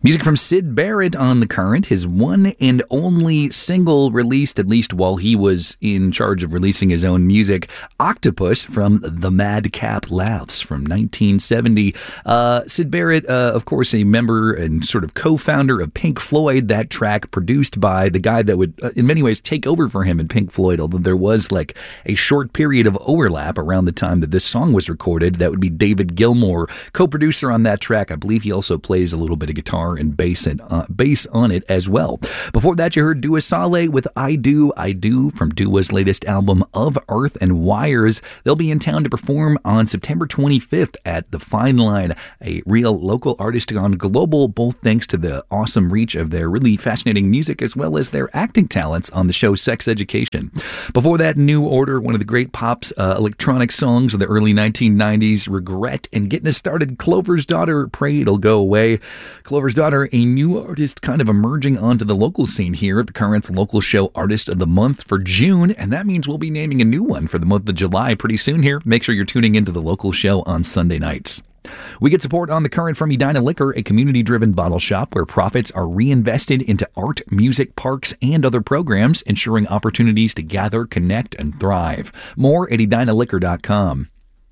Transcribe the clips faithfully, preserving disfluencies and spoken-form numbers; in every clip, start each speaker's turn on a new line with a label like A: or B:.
A: Music from Syd Barrett on The Current, his one and only single released, at least while he was in charge of releasing his own music, Octopus from The Madcap Laughs from nineteen seventy. Uh, Syd Barrett, uh, of course, a member and sort of co-founder of Pink Floyd, that track produced by the guy that would, uh, in many ways, take over for him in Pink Floyd, although there was like a short period of overlap around the time that this song was recorded. That would be David Gilmour, co-producer on that track. I believe he also plays a little bit of guitar and bass, and, uh, bass on it as well. Before that, you heard Dua Saleh with I Do, I Do from Dua's latest album Of Earth and Wires. They'll be in town to perform on September twenty-fifth at The Fine Line, a real local artist gone global, both thanks to the awesome reach of their really fascinating music as well as their acting talents on the show Sex Education. Before that, New Order, one of the great pop's uh, electronic songs of the early nineteen nineties, Regret, and getting us started, Clover's Daughter, Pray It'll Go Away. Clover's Daughter, a new artist kind of emerging onto the local scene here at the Current's Local Show Artist of the Month for June, and that means we'll be naming a new one for the month of July pretty soon here. Make sure you're tuning into the local show on Sunday nights. We get support on The Current from Edina Liquor, a community-driven bottle shop where profits are reinvested into art, music, parks, and other programs, ensuring opportunities to gather, connect, and thrive. More at edina liquor dot com.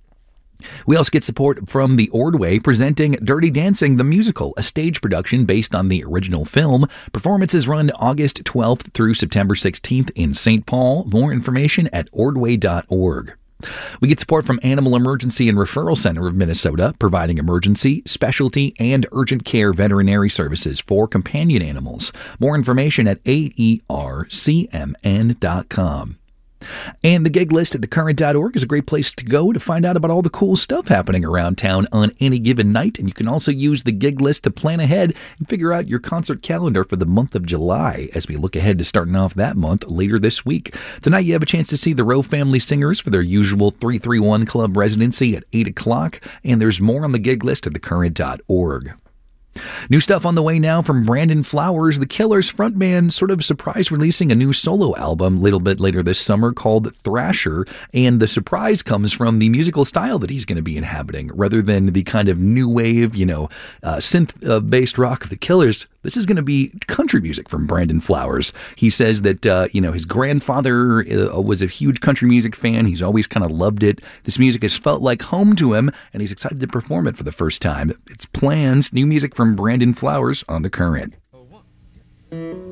A: We also get support from The Ordway, presenting Dirty Dancing the Musical, a stage production based on the original film. Performances run August twelfth through September sixteenth in Saint Paul. More information at ordway dot org. We get support from Animal Emergency and Referral Center of Minnesota, providing emergency, specialty, and urgent care veterinary services for companion animals. More information at A E R C M N dot com. And the gig list at the current dot org is a great place to go to find out about all the cool stuff happening around town on any given night. And you can also use the gig list to plan ahead and figure out your concert calendar for the month of July as we look ahead to starting off that month later this week. Tonight you have a chance to see the Rowe Family Singers for their usual three three one Club residency at eight o'clock. And there's more on the gig list at the current dot org. New stuff on the way now from Brandon Flowers, the Killers frontman, sort of surprise releasing a new solo album a little bit later this summer called Thrasher, and the surprise comes from the musical style that he's going to be inhabiting. Rather than the kind of new wave, you know, uh, synth-based rock of the Killers, this is going to be country music from Brandon Flowers. He says that, uh, you know, his grandfather uh, was a huge country music fan. He's always kind of loved it. This music has felt like home to him, and he's excited to perform it for the first time. It's Plans, new music from Brandon Flowers on The Current.